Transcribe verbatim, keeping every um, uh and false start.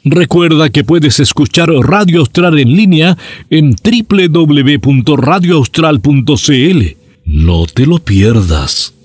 Recuerda que puedes escuchar Radio Austral en línea en doble u doble u doble u punto radio austral punto c l. No te lo pierdas.